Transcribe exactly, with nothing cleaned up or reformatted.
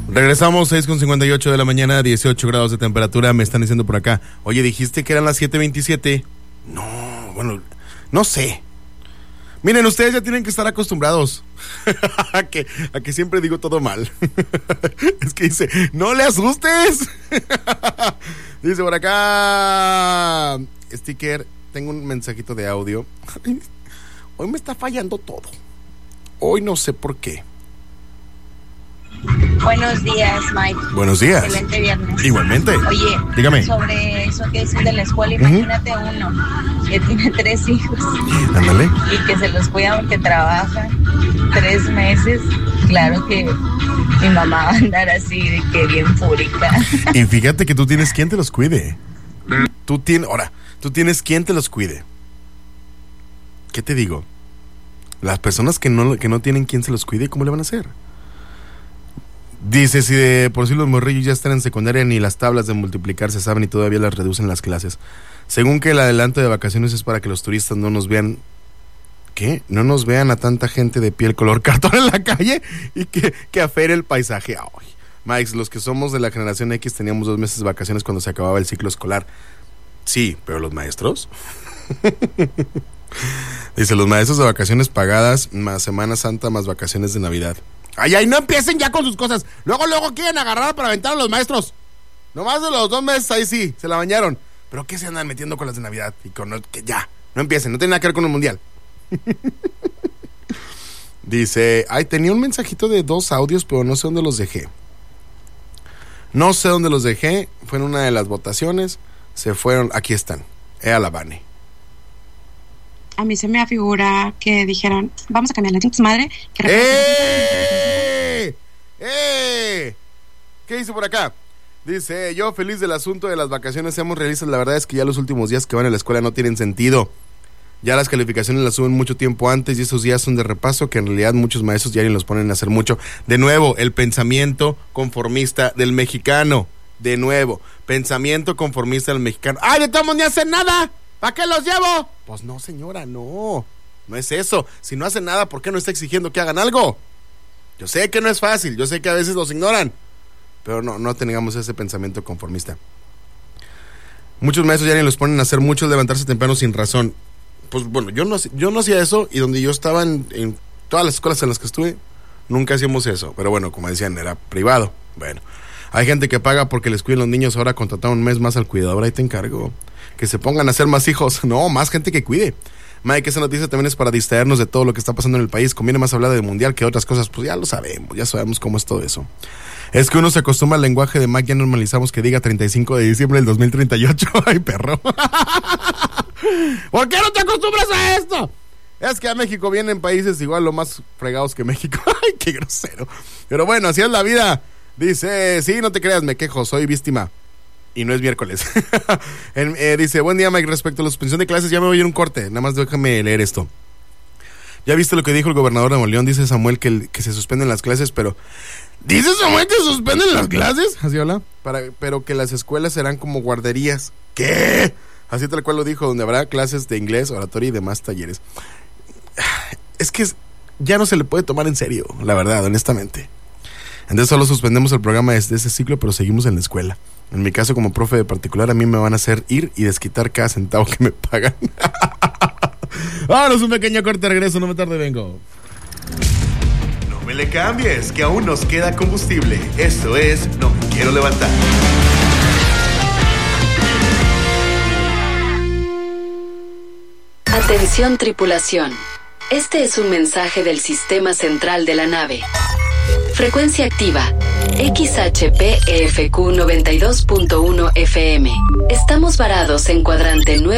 Regresamos, seis con cincuenta y ocho de la mañana, dieciocho grados de temperatura. Me están diciendo por acá, oye, dijiste que eran las siete veintisiete. No, bueno, no sé. Miren, ustedes ya tienen que estar acostumbrados a, que, a que siempre digo todo mal. Es que dice, no le asustes. Dice por acá, sticker, tengo un mensajito de audio. Hoy me está fallando todo. Hoy no sé por qué. Buenos días, Mike. Buenos días. Excelente viernes. Igualmente. Oye, dígame. Sobre eso que dices de la escuela, imagínate uh-huh. uno que tiene tres hijos. Ándale. Y que se los cuida porque trabaja tres meses. Claro que mi mamá va a andar así de que bien fúrica. Y fíjate que tú tienes quien te los cuide. Tú tienes, ahora, tú tienes quien te los cuide. ¿Qué te digo? Las personas que no, que no tienen quien se los cuide, ¿cómo le van a hacer? Dice, si de por sí los morrillos ya están en secundaria, ni las tablas de multiplicar se saben y todavía las reducen las clases. Según que el adelanto de vacaciones es para que los turistas no nos vean, ¿qué? No nos vean a tanta gente de piel color cartón en la calle y que, que afere el paisaje. Ay, Mike, los que somos de la generación X teníamos dos meses de vacaciones cuando se acababa el ciclo escolar. Sí, pero los maestros... Dice, los maestros de vacaciones pagadas, más Semana Santa, más vacaciones de Navidad. Ay, ay, no empiecen ya con sus cosas. Luego, luego quieren agarrar para aventar a los maestros. Nomás de los dos meses, ahí sí, se la bañaron. Pero ¿qué se andan metiendo con las de Navidad? Y con que ya, no empiecen, no tiene nada que ver con el mundial. Dice, ay, tenía un mensajito de dos audios, pero no sé dónde los dejé. No sé dónde los dejé, fue en una de las votaciones. Se fueron, aquí están, Ea la Vane. A mí se me afigura que dijeron, vamos a cambiar la tu madre. Que ¡Eh! ¡Eh! ¿Qué dice por acá? Dice, yo feliz del asunto de las vacaciones, seamos realistas, la verdad es que ya los últimos días que van a la escuela no tienen sentido. Ya las calificaciones las suben mucho tiempo antes y esos días son de repaso que en realidad muchos maestros ya ni los ponen a hacer mucho. De nuevo, el pensamiento conformista del mexicano. De nuevo, pensamiento conformista del mexicano. ¡Ay, de todos ni hacen nada! ¿Para qué los llevo? Pues no, señora, no. No es eso. Si no hacen nada, ¿por qué no está exigiendo que hagan algo? Yo sé que no es fácil, yo sé que a veces los ignoran, pero no, no tengamos ese pensamiento conformista. Muchos maestros ya ni los ponen a hacer mucho, levantarse temprano sin razón. Pues bueno, yo no, yo no hacía eso, y donde yo estaba en, en todas las escuelas en las que estuve, nunca hacíamos eso. Pero bueno, como decían, era privado. Bueno, hay gente que paga porque les cuiden los niños, ahora contrataron un mes más al cuidador, ahí te encargo. Que se pongan a hacer más hijos. No, más gente que cuide. Mike, esa noticia también es para distraernos de todo lo que está pasando en el país. Conviene más hablar del mundial que de otras cosas. Pues ya lo sabemos, ya sabemos cómo es todo eso. Es que uno se acostumbra al lenguaje de Mike, ya normalizamos que diga treinta y cinco de diciembre del dos mil treinta y ocho. Ay, perro. ¿Por qué no te acostumbras a esto? Es que a México vienen países igual lo más fregados que México. Ay, qué grosero. Pero bueno, así es la vida. Dice, sí, no te creas, me quejo, soy víctima. Y no es miércoles. eh, dice, buen día, Mike, respecto a la suspensión de clases, ya me voy a ir un corte, nada más déjame leer esto. ¿Ya viste lo que dijo el gobernador de Nuevo León? Dice Samuel que, el, que se suspenden las clases, pero... ¿Dice Samuel que se suspenden las clases? Así habla. Para, pero que las escuelas serán como guarderías. ¿Qué? Así tal cual lo dijo, donde habrá clases de inglés, oratoria y demás talleres. Es que ya no se le puede tomar en serio, la verdad, honestamente. Entonces solo suspendemos el programa de ese ciclo, pero seguimos en la escuela. En mi caso, como profe de particular, a mí me van a hacer ir y desquitar cada centavo que me pagan. Vámonos, un pequeño corte, regreso, no me tarde, vengo. No me le cambies, que aún nos queda combustible. Esto es No Me Quiero Levantar. Atención, tripulación. Este es un mensaje del sistema central de la nave. Frecuencia activa, X H P E F Q noventa y dos punto uno F M. Estamos varados en cuadrante nueve.